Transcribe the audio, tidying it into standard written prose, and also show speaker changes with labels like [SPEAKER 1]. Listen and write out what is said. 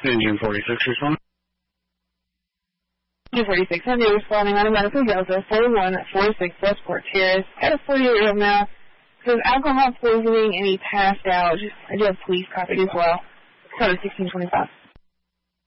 [SPEAKER 1] Indian 46 responding.
[SPEAKER 2] Indian 46, India responding on a medical Delta 4146 Westport Terrace. Got a 48-year-old male. Says alcohol poisoning and he passed out. I do have police copy as well. Code 1625.